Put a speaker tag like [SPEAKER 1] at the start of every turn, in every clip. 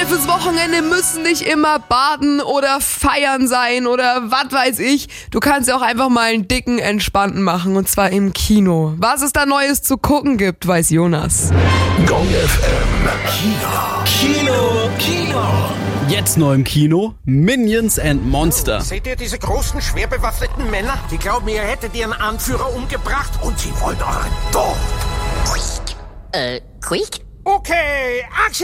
[SPEAKER 1] fürs Wochenende müssen nicht immer baden oder feiern sein oder was weiß ich. Du kannst ja auch einfach mal einen dicken Entspannten machen und zwar im Kino. Was es da Neues zu gucken gibt, weiß Jonas.
[SPEAKER 2] Gong FM Kino.
[SPEAKER 3] Jetzt neu im Kino, Minions and Monster.
[SPEAKER 4] Seht ihr diese großen, schwer bewaffneten Männer? Die glauben, ihr hättet ihren Anführer umgebracht und sie wollen euren Tod.
[SPEAKER 5] Quick?
[SPEAKER 4] Okay, Action!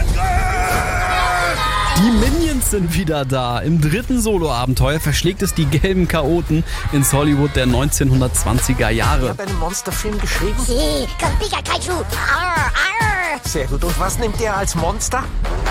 [SPEAKER 3] Die Minions sind wieder da. Im dritten Soloabenteuer verschlägt es die gelben Chaoten ins Hollywood der 1920er
[SPEAKER 4] Ich
[SPEAKER 3] Jahre.
[SPEAKER 4] habe einen Monsterfilm geschrieben.
[SPEAKER 5] Sí, con Pika Kaiju. Arr, arr.
[SPEAKER 4] Sehr gut. Und was nimmt ihr als Monster?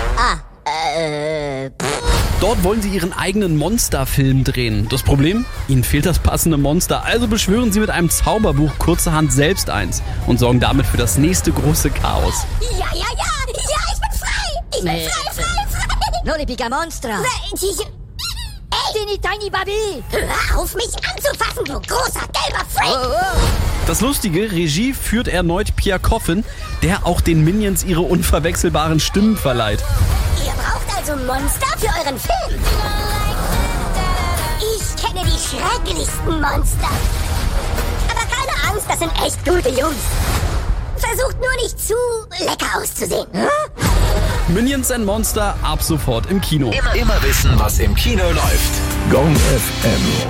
[SPEAKER 3] Dort wollen sie ihren eigenen Monsterfilm drehen. Das Problem? Ihnen fehlt das passende Monster, also beschwören sie mit einem Zauberbuch kurzerhand selbst eins und sorgen damit für das nächste große Chaos.
[SPEAKER 5] Ja, ich bin frei. Ich bin frei.
[SPEAKER 6] No le pica monstra.
[SPEAKER 5] Ey,
[SPEAKER 6] Tiny Baby.
[SPEAKER 5] hör auf, mich anzufassen, du großer gelber Freak.
[SPEAKER 3] Das Lustige, Regie führt erneut Pierre Coffin, der auch den Minions ihre unverwechselbaren Stimmen verleiht.
[SPEAKER 5] Ihr braucht also Monster für euren Film. Ich kenne die schrecklichsten Monster. Aber keine Angst, das sind echt gute Jungs. Versucht nur nicht zu lecker auszusehen.
[SPEAKER 3] Minions and Monster ab sofort im Kino.
[SPEAKER 2] Immer wissen, was im Kino läuft. Gong FM.